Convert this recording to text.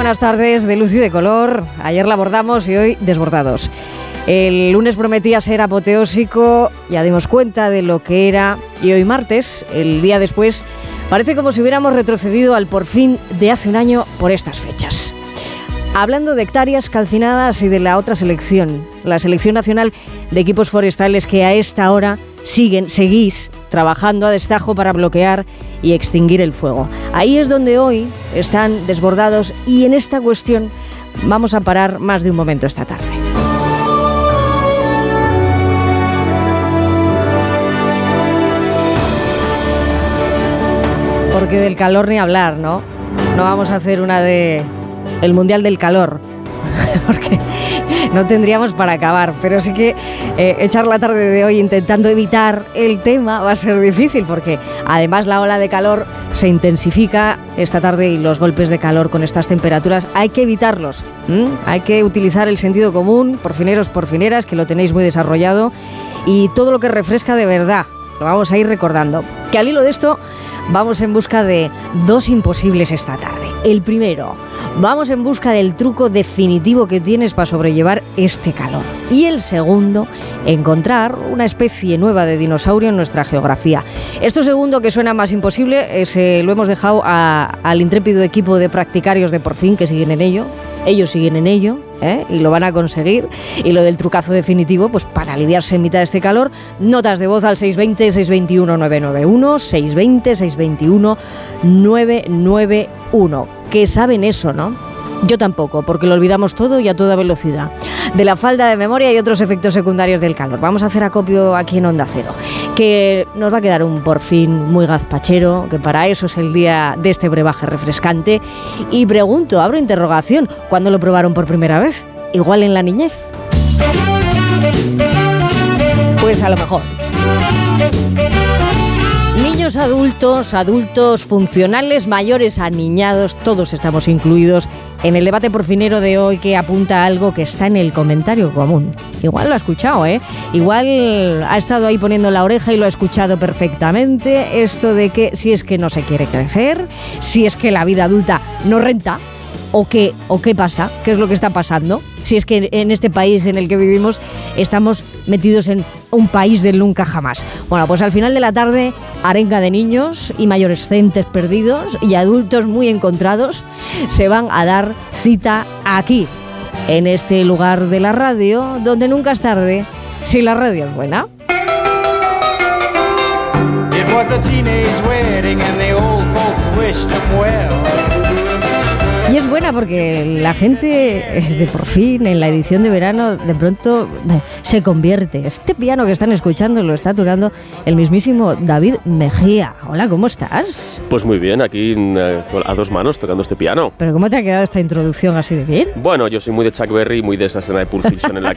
buenas tardes de luz y de color. Ayer la abordamos y hoy desbordados. El lunes prometía ser apoteósico, ya dimos cuenta de lo que era, y hoy martes, el día después, parece como si hubiéramos retrocedido al por fin de hace un año por estas fechas. Hablando de hectáreas calcinadas y de la otra selección, la selección nacional de equipos forestales que a esta hora seguís trabajando a destajo para bloquear y extinguir el fuego. Ahí es donde hoy están desbordados y en esta cuestión vamos a parar más de un momento esta tarde. Porque del calor ni hablar, ¿no? No vamos a hacer una de el Mundial del Calor, porque no tendríamos para acabar, pero sí que echar la tarde de hoy intentando evitar el tema va a ser difícil, porque además la ola de calor se intensifica esta tarde y los golpes de calor con estas temperaturas hay que evitarlos. Hay que utilizar el sentido común, porfineros, porfineras, que lo tenéis muy desarrollado, y todo lo que refresca de verdad, lo vamos a ir recordando. Que al hilo de esto vamos en busca de dos imposibles esta tarde. El primero, vamos en busca del truco definitivo que tienes para sobrellevar este calor. Y el segundo, encontrar una especie nueva de dinosaurio en nuestra geografía. Esto segundo, que suena más imposible, lo hemos dejado al intrépido equipo de practicarios de Por Fin, que siguen en ello. Ellos siguen en ello, y lo van a conseguir. Y lo del trucazo definitivo, pues para aliviarse en mitad de este calor, notas de voz al 620-621-991, 620-621-991. Que saben eso, ¿no? Yo tampoco, porque lo olvidamos todo y a toda velocidad. De la falta de memoria y otros efectos secundarios del calor. Vamos a hacer acopio aquí en Onda Cero, que nos va a quedar un Por Fin muy gazpachero, que para eso es el día de este brebaje refrescante. Y pregunto, abro interrogación, ¿cuándo lo probaron por primera vez? ¿Igual en la niñez? Pues a lo mejor. Niños, adultos funcionales, mayores, aniñados, todos estamos incluidos en el debate porfinero de hoy, que apunta a algo que está en el comentario común. Igual lo ha escuchado, Igual ha estado ahí poniendo la oreja y lo ha escuchado perfectamente. Esto de que si es que no se quiere crecer, si es que la vida adulta no renta, o qué pasa, qué es lo que está pasando. Si es que en este país en el que vivimos estamos metidos en un país del nunca jamás. Bueno, pues al final de la tarde, arenga de niños y mayorescentes perdidos y adultos muy encontrados se van a dar cita aquí, en este lugar de la radio, donde nunca es tarde si la radio es buena. It was a teenage wedding and the old folks wished them well. Y es buena porque la gente de Por Fin, en la edición de verano, de pronto se convierte. Este piano que están escuchando lo está tocando el mismísimo David Mejía. Hola, ¿cómo estás? Pues muy bien, aquí a dos manos tocando este piano. ¿Pero cómo te ha quedado esta introducción así de bien? Bueno, yo soy muy de Chuck Berry y muy de esa escena de Pulp Fiction en la